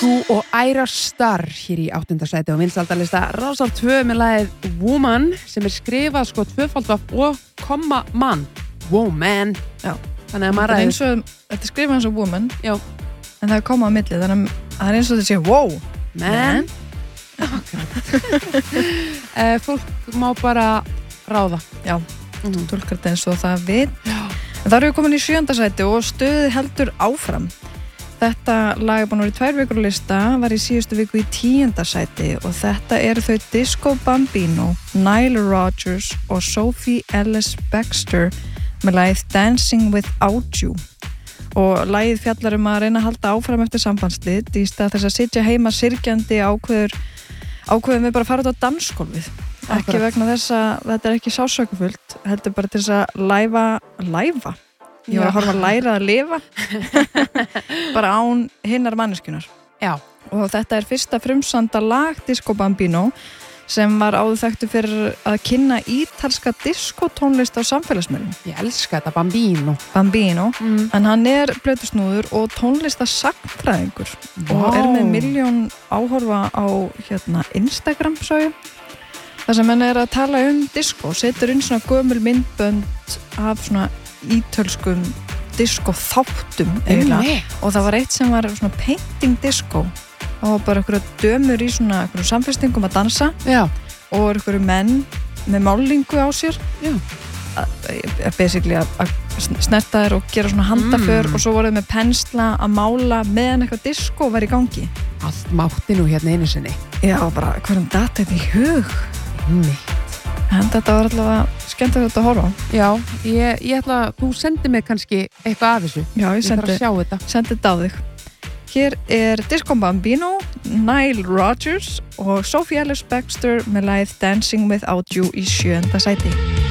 U2 og Ira Starr hér í 8. sæti og vinsældarlista Rásar 2 með lagið Woman sem skrifað sko tvöfaldaf og komma mann Woman. Já. Þannig að maður ræður. Þetta skrifað eins og woman. Já. En það komma á milli þannig að það eins og þetta sé wow. Man. Fólk má bara ráða. Já. Tólkar þetta eins og það við. En þá erum við komin í 7. sæti og stuðið heldur áfram. Þetta lag er búin að vera í 2 vikur á lista, var í síðustu viku í 10. sæti og þetta eru þau Disco Bambino, Nile Rodgers og Sophie Ellis-Bextor með lagið Dancing Without You. Og lagið fjallar að reyna að halda áfram eftir sambandslit í stað þess að sitja heima syrgjandi ákveðum við bara að fara út á dansgólfið. Ekki vegna þess að þetta er ekki sásökufullt, heldur bara til þess að læfa. Ég var að horfa að læra að lifa bara án hinnar manneskjunar. Já. Og þetta er fyrsta frumsamda lag Disco Bambino sem var áður þekktur fyrir að kynna ítalska diskotónlist á samfélagsmiðlum. Ég elska þetta Bambino. En hann er plötusnúður og tónlistasagnfræðingur og er með 1 milljón áhorfa á Instagram svo ég. Það sem hann er að tala disco, setur inn svona gömul myndbönd af svona ítölskum disco þáttum eiginlega og það var eitt sem var svona painting disco og bara einhverja dömur í svona einhverjum samfestingum að dansa. Já. Og einhverju menn með málingu á sér. Já. Basically að snerta þér og gera svona handaför og svo voruð með pensla að mála meðan eitthvað disco var í gangi. Allt mátti nú hérna einu sinni. Já, bara hverjum datt þetta í hug. En þetta var allavega skemmtilegt að horfa á. Já, ég ætla að þú sendir mig kannski eitthvað af þessu. Já, ég sendi þetta á þig. Hér er Disco Bambino, Nile Rodgers og Sophie Ellis-Bextor með lagið Dancing Without You í 7. sæti.